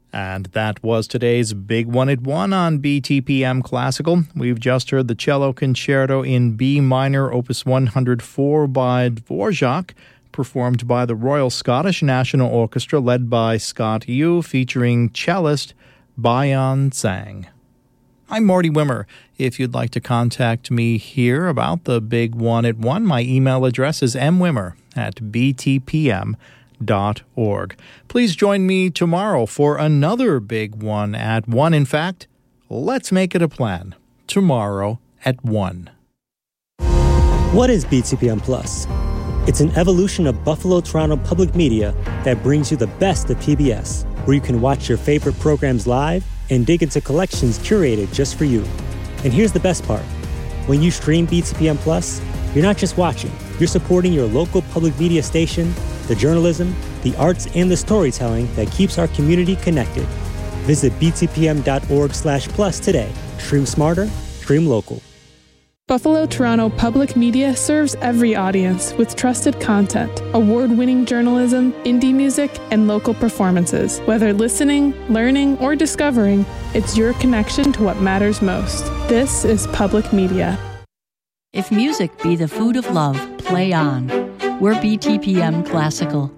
And that was today's Big One at One on BTPM Classical. We've just heard the Cello Concerto in B minor, Opus 104 by Dvorak, performed by the Royal Scottish National Orchestra, led by Scott Yu, featuring cellist Bayan Zhang. I'm Marty Wimmer. If you'd like to contact me here about the Big One at One, my email address is mwimmer@btpm.org. Please join me tomorrow for another Big One at One. In fact, let's make it a plan. Tomorrow at 1. What is BTPM Plus? It's an evolution of Buffalo Toronto Public Media that brings you the best of PBS, where you can watch your favorite programs live and dig into collections curated just for you. And here's the best part. When you stream BTPM Plus, you're not just watching, you're supporting your local public media station, the journalism, the arts, and the storytelling that keeps our community connected. Visit btpm.org/plus today. Stream smarter, stream local. Buffalo Toronto Public Media serves every audience with trusted content, award-winning journalism, indie music, and local performances. Whether listening, learning, or discovering, it's your connection to what matters most. This is Public Media. If music be the food of love, play on. We're BTPM Classical.